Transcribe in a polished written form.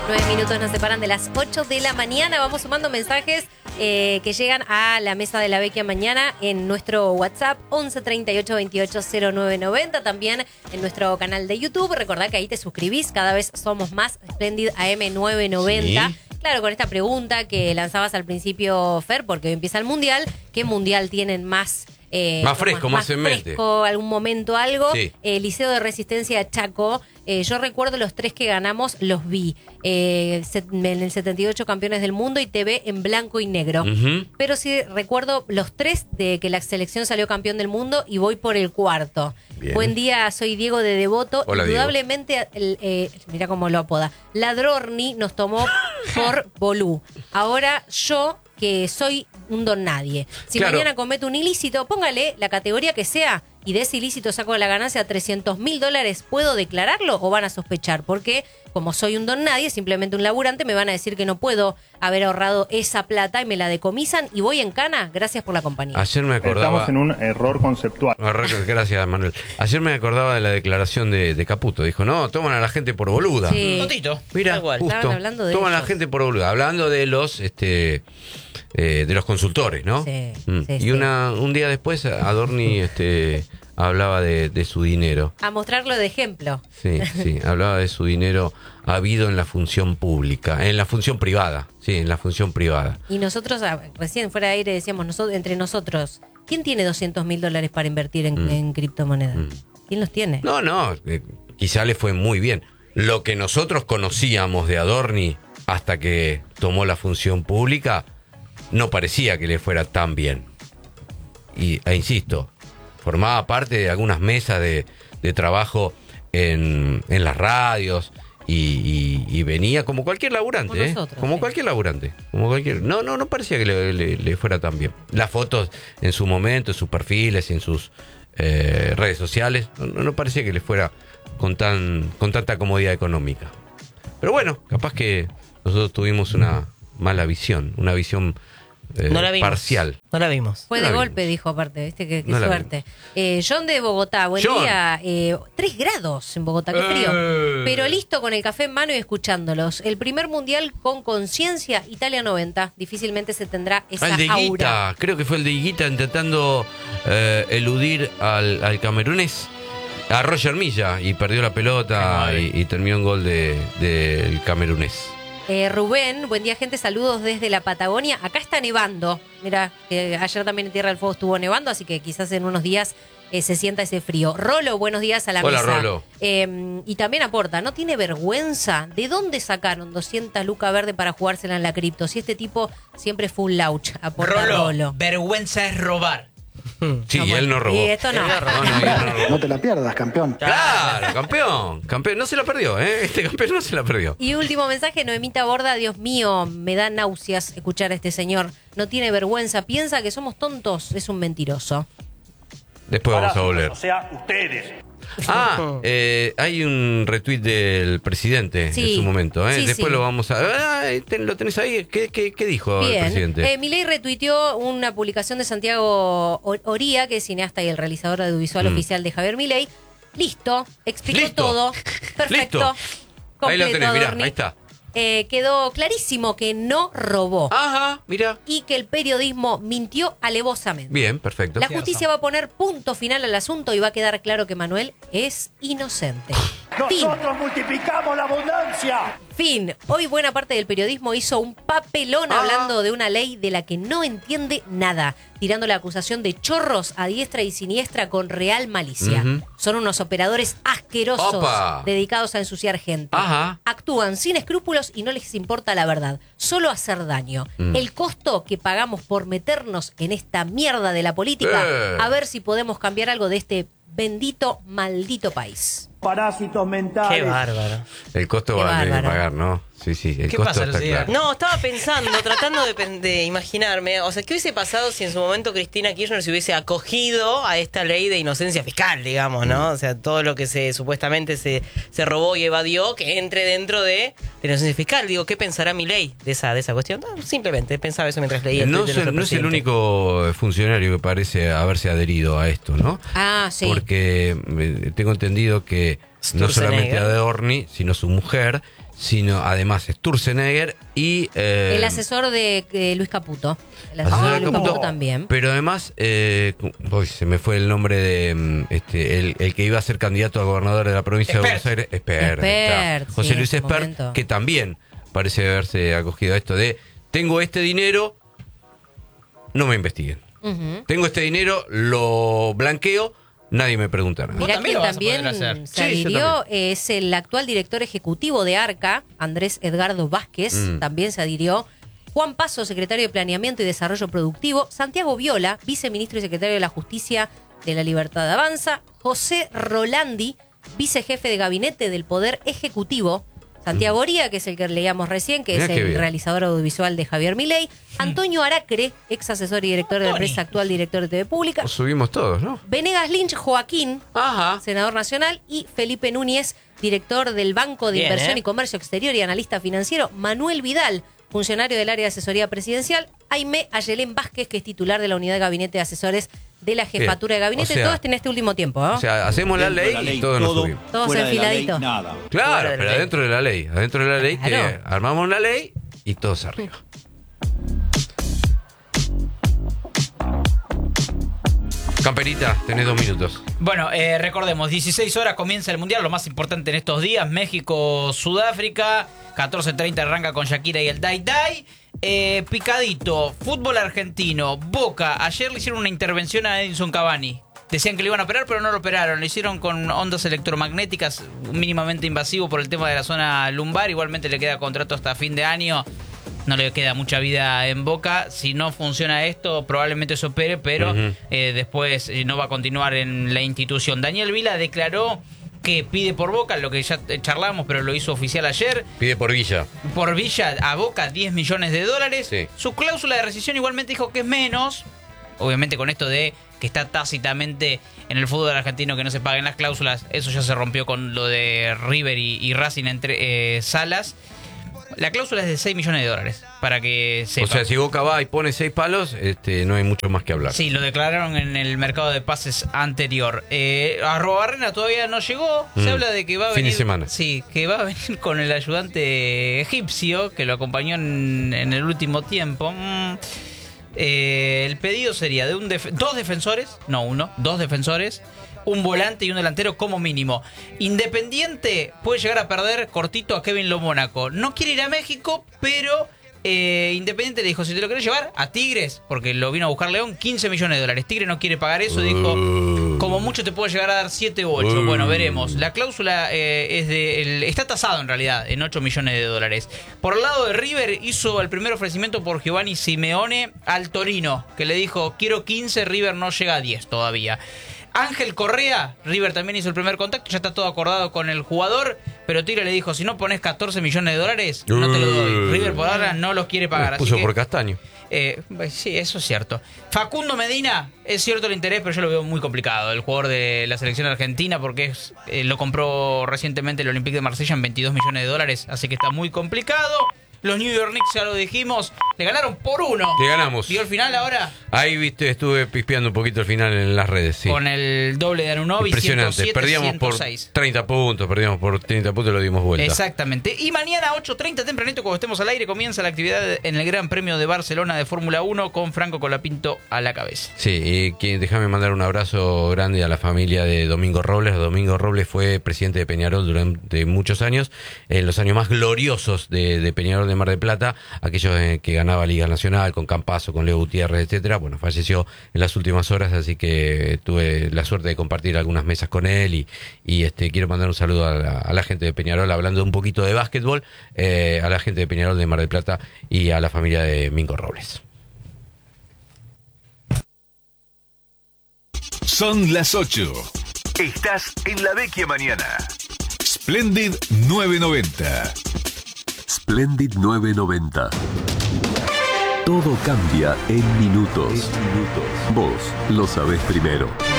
9 minutos nos separan de las 8 de la mañana. Vamos sumando mensajes que llegan a la mesa de la Vecchia mañana en nuestro WhatsApp 11 38 28 09 90. También en nuestro canal de YouTube. Recordá que ahí te suscribís. Cada vez somos más. Splendid AM 990. Sí. Claro, con esta pregunta que lanzabas al principio, Fer, porque hoy empieza el Mundial. ¿Qué Mundial tienen más? Más fresco, más en mente. Algún momento, algo. Sí. Liceo de Resistencia Chaco. Yo recuerdo los 3 que ganamos, los vi. En el 78 campeones del mundo y TV en blanco y negro. Pero sí recuerdo los 3 de que la selección salió campeón del mundo y voy por el 4. Bien. Buen día, soy Diego de Devoto. Hola, indudablemente, mira cómo lo apoda. Ladrorni nos tomó por Bolú. Ahora yo, que soy un don nadie. Si mañana cometo un ilícito, póngale la categoría que sea y de ese ilícito saco la ganancia $300.000, ¿puedo declararlo o van a sospechar? Porque como soy un don nadie, simplemente un laburante, me van a decir que no puedo haber ahorrado esa plata y me la decomisan y voy en cana. Gracias por la compañía. Ayer me acordaba... Estamos en un error conceptual. Gracias, Manuel. Ayer me acordaba de la declaración de Caputo. Dijo, no, toman a la gente por boluda. Sí. Totito. Mira, justo, hablando de toman a ellos. la gente por boluda. Hablando de los consultores, ¿no? Sí, y un día después Adorni hablaba de su dinero. A mostrarlo de ejemplo. Sí, hablaba de su dinero habido en la función pública, en la función privada. Sí, en la función privada. Y nosotros, recién fuera de aire decíamos, entre nosotros, ¿quién tiene $200.000 para invertir en criptomonedas? ¿Quién los tiene? No, quizá le fue muy bien. Lo que nosotros conocíamos de Adorni hasta que tomó la función pública, no parecía que le fuera tan bien. Insisto, formaba parte de algunas mesas de trabajo en las radios y venía como cualquier laburante, cualquier laburante. No parecía que le fuera tan bien. Las fotos en su momento, en sus perfiles, en sus redes sociales, no parecía que le fuera con tanta comodidad económica. Pero bueno, capaz que nosotros tuvimos una mala visión, una visión no la vimos. Parcial. No la vimos. Fue de golpe, dijo aparte, ¿viste? Qué no suerte. John de Bogotá, buen día. 3 grados en Bogotá, qué frío. Pero listo con el café en mano y escuchándolos. El primer mundial con conciencia, Italia 90. Difícilmente se tendrá esa el de aura. Higuita, creo que fue el de Higuita intentando eludir al camerunés, a Roger Milla, y perdió la pelota y terminó en gol del camerunés. Rubén, buen día gente, saludos desde la Patagonia. Acá está nevando, mira, que ayer también en Tierra del Fuego estuvo nevando, así que quizás en unos días se sienta ese frío. Rolo, buenos días a la mesa. Hola, Rolo. Y también aporta, ¿no tiene vergüenza? ¿De dónde sacaron 200 lucas verde para jugársela en la cripto? Si este tipo siempre fue un lauch, aporta Rolo. Vergüenza es robar. Sí, y él no robó. Y esto no. No te la pierdas, campeón. Claro, campeón. No se la perdió, ¿eh? Este campeón no se la perdió. Y último mensaje, Noemita Borda, Dios mío, me da náuseas escuchar a este señor. No tiene vergüenza, piensa que somos tontos, es un mentiroso. Después vamos a volver. O sea, ustedes. Hay un retweet del presidente en su momento, ¿eh? Después lo vamos a... ¿Lo tenés ahí? ¿Qué dijo el presidente? Milei retuiteó una publicación de Santiago Oría, que es cineasta y el realizador audiovisual oficial de Javier Milei. Listo, explicó todo. Perfecto. Ahí lo tenés, mirá, ahí está. Quedó clarísimo que no robó. Ajá, mira. Y que el periodismo mintió alevosamente. Bien, perfecto. La justicia va a poner punto final al asunto y va a quedar claro que Manuel es inocente. Nosotros multiplicamos la abundancia. Fin. Hoy buena parte del periodismo hizo un papelón hablando de una ley de la que no entiende nada, tirando la acusación de chorros a diestra y siniestra con real malicia. Son unos operadores asquerosos dedicados a ensuciar gente. Actúan sin escrúpulos y no les importa la verdad, solo hacer daño. El costo que pagamos por meternos en esta mierda de la política, a ver si podemos cambiar algo de este bendito, maldito país. Parásitos mentales. Qué bárbaro. El costo va a tener que pagar, ¿no? Sí, el ¿Qué costo pasa, está claro. No, estaba pensando, tratando de imaginarme, o sea, ¿qué hubiese pasado si en su momento Cristina Kirchner se hubiese acogido a esta ley de inocencia fiscal, digamos, ¿no? O sea, todo lo que supuestamente se robó y evadió, que entre dentro de la inocencia fiscal. Digo, ¿qué pensará Milei de esa cuestión? No, simplemente pensaba eso mientras leía el No tuit de nuestro es el presidente. único funcionario que parece haberse adherido a esto, ¿no? Sí. Porque tengo entendido que no solamente Sturzenegger, Adorni, sino su mujer, sino además Sturzenegger y... el asesor de Luis Caputo. El asesor de Luis Caputo también. Pero además, se me fue el nombre de el que iba a ser candidato a gobernador de la provincia de Buenos Aires. Espert, José Luis en su Espert, momento. que también parece haberse acogido a esto de: tengo este dinero, no me investiguen. Tengo este dinero, lo blanqueo, nadie me pregunta nada. Mirá también quien lo vas a poder también hacer. se Sí, yo adhirió, también. es el actual director ejecutivo de ARCA, Andrés Edgardo Vázquez, también se adhirió. Juan Paso, secretario de Planeamiento y Desarrollo Productivo. Santiago Viola, viceministro y secretario de la Justicia de la Libertad Avanza. José Rolandi, vicejefe de gabinete del Poder Ejecutivo. Santiago Oría, que es el que leíamos recién, que Mirá es qué el bien. realizador audiovisual de Javier Milei. Antonio Aracre, ex asesor y director de la empresa, actual director de TV Pública. Lo subimos todos, ¿no? Venegas Lynch Joaquín, Ajá. senador nacional, y Felipe Núñez, director del Banco de Bien, Inversión y Comercio Exterior y analista financiero. Manuel Vidal, funcionario del área de asesoría presidencial. Aimé Ayelén Vázquez, que es titular de la unidad de gabinete de asesores de la jefatura de gabinete. O sea, todo en este último tiempo, ¿no? O sea, hacemos la Dentro de ley y todos nos subimos. Todos fuera de la ley, enfiladitos. nada. Claro, Fuera de la pero ley. adentro de la ley, que Claro. armamos la ley y todos arriba. Camperita, tenés 2 minutos. Bueno, recordemos, 16 horas comienza el Mundial, lo más importante en estos días, México-Sudáfrica, 14:30 arranca con Shakira y el Dai Dai. Picadito, fútbol argentino, Boca, ayer le hicieron una intervención a Edinson Cavani. Decían que lo iban a operar, pero no lo operaron. Lo hicieron con ondas electromagnéticas, mínimamente invasivo por el tema de la zona lumbar. Igualmente le queda contrato hasta fin de año. No le queda mucha vida en Boca. Si no funciona esto, probablemente se opere, pero después no va a continuar en la institución. Daniel Vila declaró que pide por Boca, lo que ya charlamos, pero lo hizo oficial ayer. Pide por Villa. Por Villa a Boca $10 millones. Sí. Su cláusula de rescisión igualmente dijo que es menos. Obviamente con esto de que está tácitamente en el fútbol argentino que no se paguen las cláusulas, eso ya se rompió con lo de River y Racing entre Salas. La cláusula es de $6 millones, para que sepa. O sea, si Boca va y pone 6 palos, no hay mucho más que hablar. Sí, lo declararon en el mercado de pases anterior. Arrobarrena todavía no llegó. Se habla de que va a Fin venir. de semana. Sí, que va a venir con el ayudante egipcio que lo acompañó en el último tiempo. El pedido sería de dos defensores, no uno, dos defensores, un volante y un delantero como mínimo. Independiente puede llegar a perder cortito a Kevin Lo Mónaco. No quiere ir a México, pero Independiente le dijo: si te lo querés llevar a Tigres, porque lo vino a buscar León, $15 millones. Tigre no quiere pagar eso, dijo: como mucho te puedo llegar a dar 7 u 8. Bueno, veremos. La cláusula está tasado en realidad en $8 millones. Por el lado de River, hizo el primer ofrecimiento por Giovanni Simeone al Torino, que le dijo: quiero 15, River no llega a 10 todavía. Ángel Correa, River también hizo el primer contacto, ya está todo acordado con el jugador, pero Tigre le dijo: si no pones $14 millones, no te lo doy. River por ahora no los quiere pagar. Puso así que, por Castaño. sí, eso es cierto. Facundo Medina, es cierto el interés, pero yo lo veo muy complicado. El jugador de la selección argentina, porque lo compró recientemente el Olympique de Marsella en $22 millones, así que está muy complicado. Los New York Knicks, ya lo dijimos, le ganaron por 1. Le ganamos. ¿Vio el final ahora? Ahí, viste, estuve pispeando un poquito el final en las redes, sí. Con el doble de Anunoby, Impresionante. 107, Perdíamos 106. por 30 puntos, lo dimos vuelta. Exactamente. Y mañana 8:30 tempranito, cuando estemos al aire, comienza la actividad en el Gran Premio de Barcelona de Fórmula 1 con Franco Colapinto a la cabeza. Sí, y déjame mandar un abrazo grande a la familia de Domingo Robles. Domingo Robles fue presidente de Peñarol durante muchos años, en los años más gloriosos de Peñarol de Mar del Plata, aquellos que ganaba Liga Nacional, con Campazo, con Leo Gutiérrez, etcétera. Bueno, falleció en las últimas horas, así que tuve la suerte de compartir algunas mesas con él y quiero mandar un saludo a la gente de Peñarol, hablando un poquito de básquetbol, a la gente de Peñarol de Mar del Plata y a la familia de Mingo Robles. Son las 8. Estás en la Vecchia Mañana. Splendid 990. Splendid 990. Todo cambia en minutos. Vos lo sabés primero.